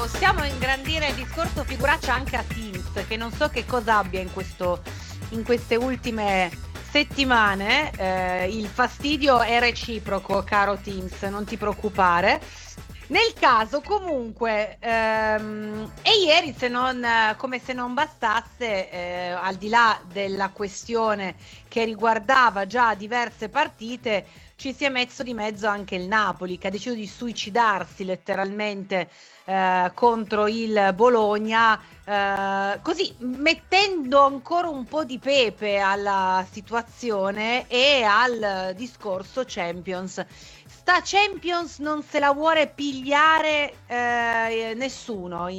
possiamo ingrandire il discorso figuraccia anche a Teams, che non so che cosa abbia in queste ultime settimane. Il fastidio è reciproco, caro Teams, non ti preoccupare. Nel caso, comunque, e ieri, come se non bastasse, al di là della questione che riguardava già diverse partite, ci si è messo di mezzo anche il Napoli, che ha deciso di suicidarsi letteralmente contro il Bologna, così mettendo ancora un po' di pepe alla situazione e al discorso Champions. Sta Champions non se la vuole pigliare nessuno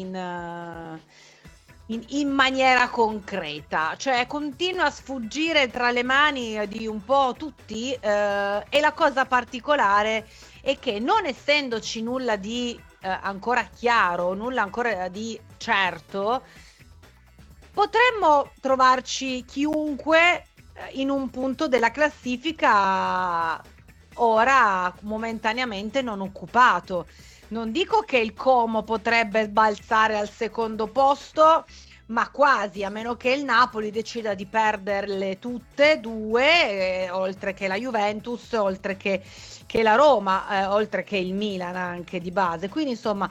in maniera concreta, cioè continua a sfuggire tra le mani di un po' tutti, e la cosa particolare è che, non essendoci nulla di ancora chiaro, nulla ancora di certo, potremmo trovarci chiunque in un punto della classifica ora momentaneamente non occupato. Non dico che il Como potrebbe balzare al secondo posto, ma quasi, a meno che il Napoli decida di perderle tutte e due, oltre che la Juventus, oltre che la Roma, oltre che il Milan anche di base. Quindi insomma,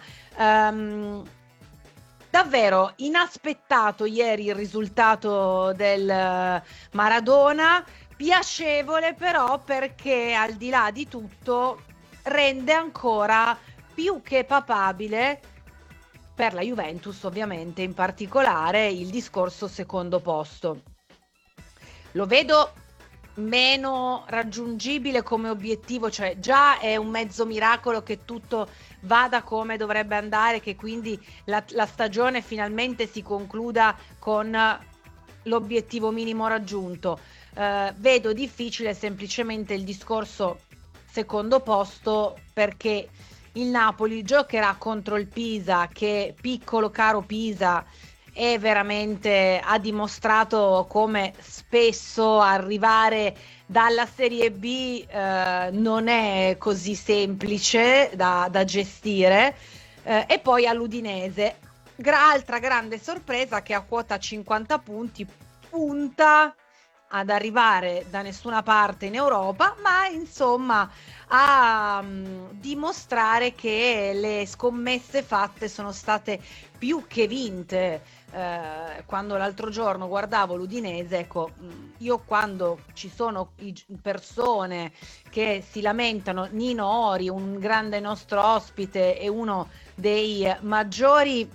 davvero inaspettato ieri il risultato del Maradona, piacevole però perché al di là di tutto rende ancora più che papabile, per la Juventus ovviamente in particolare, il discorso secondo posto. Lo vedo meno raggiungibile come obiettivo, cioè già è un mezzo miracolo che tutto vada come dovrebbe andare, che quindi la stagione finalmente si concluda con l'obiettivo minimo raggiunto. Vedo difficile semplicemente il discorso secondo posto, perché il Napoli giocherà contro il Pisa, che piccolo caro Pisa è veramente, ha dimostrato come spesso arrivare dalla Serie B non è così semplice da gestire, e poi all'Udinese, altra grande sorpresa, che a quota 50 punti punta ad arrivare da nessuna parte in Europa, ma insomma a dimostrare che le scommesse fatte sono state più che vinte. Quando l'altro giorno guardavo l'Udinese, ecco, io quando ci sono persone che si lamentano, Nino Ori, un grande nostro ospite e uno dei maggiori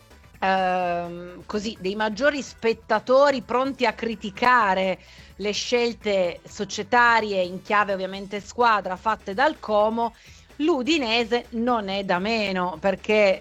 dei maggiori spettatori pronti a criticare le scelte societarie in chiave ovviamente squadra fatte dal Como, l'Udinese non è da meno, perché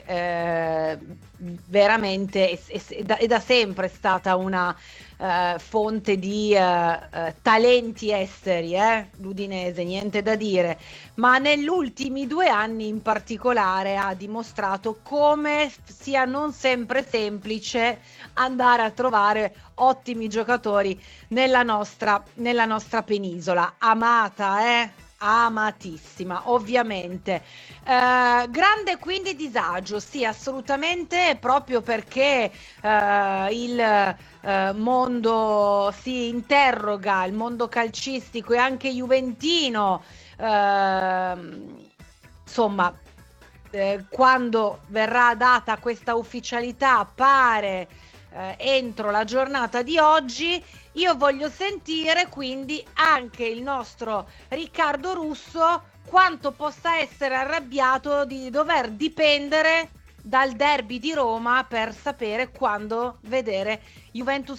veramente è da sempre stata una fonte di talenti esteri, l'Udinese, niente da dire, ma negli ultimi 2 anni in particolare ha dimostrato come sia non sempre semplice andare a trovare ottimi giocatori nella nostra penisola, amatissima ovviamente. Grande quindi disagio, sì, assolutamente, proprio perché il mondo si interroga, il mondo calcistico e anche juventino, insomma, quando verrà data questa ufficialità, pare entro la giornata di oggi. Io voglio sentire quindi anche il nostro Riccardo Russo quanto possa essere arrabbiato di dover dipendere dal derby di Roma per sapere quando vedere Juventus